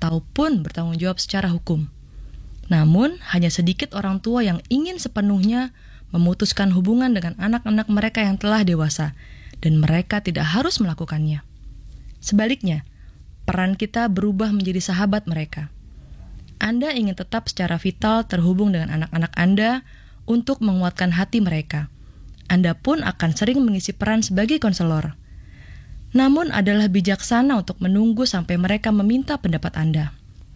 ataupun bertanggung jawab secara hukum. Namun, hanya sedikit orang tua yang ingin sepenuhnya memutuskan hubungan dengan anak-anak mereka yang telah dewasa, dan mereka tidak harus melakukannya. Sebaliknya, peran kita berubah menjadi sahabat mereka. Anda ingin tetap secara vital terhubung dengan anak-anak Anda untuk menguatkan hati mereka. Anda pun akan sering mengisi peran sebagai konselor. Namun adalah bijaksana untuk menunggu sampai mereka meminta pendapat Anda.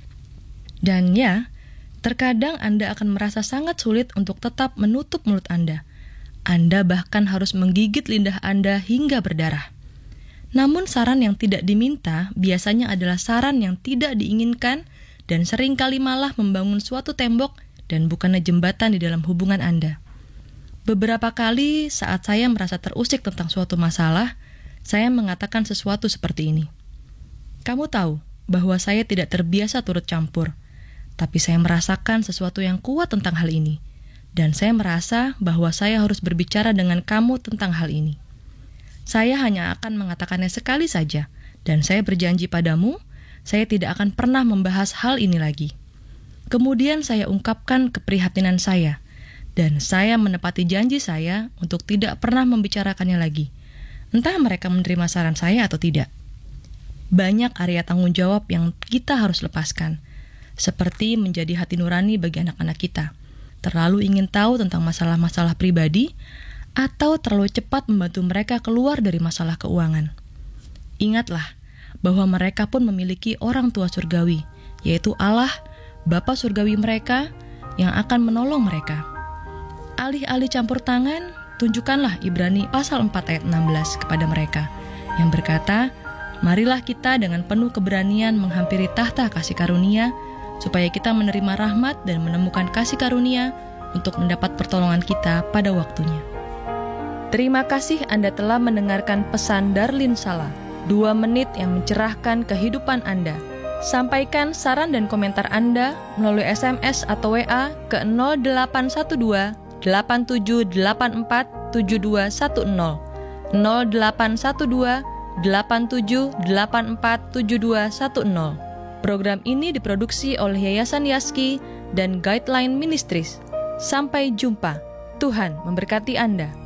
Dan ya, terkadang Anda akan merasa sangat sulit untuk tetap menutup mulut Anda. Anda bahkan harus menggigit lidah Anda hingga berdarah. Namun saran yang tidak diminta biasanya adalah saran yang tidak diinginkan dan seringkali malah membangun suatu tembok dan bukannya jembatan di dalam hubungan Anda. Beberapa kali saat saya merasa terusik tentang suatu masalah, saya mengatakan sesuatu seperti ini. Kamu tahu bahwa saya tidak terbiasa turut campur, tapi saya merasakan sesuatu yang kuat tentang hal ini, dan saya merasa bahwa saya harus berbicara dengan kamu tentang hal ini. Saya hanya akan mengatakannya sekali saja, dan saya berjanji padamu, saya tidak akan pernah membahas hal ini lagi. Kemudian saya ungkapkan keprihatinan saya, dan saya menepati janji saya untuk tidak pernah membicarakannya lagi. Entah mereka menerima saran saya atau tidak. Banyak area tanggung jawab yang kita harus lepaskan, seperti menjadi hati nurani bagi anak-anak kita, terlalu ingin tahu tentang masalah-masalah pribadi, atau terlalu cepat membantu mereka keluar dari masalah keuangan. Ingatlah bahwa mereka pun memiliki orang tua surgawi, yaitu Allah, Bapa surgawi mereka, yang akan menolong mereka. Alih-alih campur tangan, tunjukkanlah Ibrani pasal 4 ayat 16 kepada mereka, yang berkata, marilah kita dengan penuh keberanian menghampiri tahta kasih karunia, supaya kita menerima rahmat dan menemukan kasih karunia untuk mendapat pertolongan kita pada waktunya. Terima kasih Anda telah mendengarkan pesan Darlene Sala, 2 menit yang mencerahkan kehidupan Anda. Sampaikan saran dan komentar Anda melalui SMS atau WA ke 0812 8784 7210, 0812 8784 7210. Program ini diproduksi oleh Yayasan Yaski dan Guideline Ministries. Sampai jumpa. Tuhan memberkati Anda.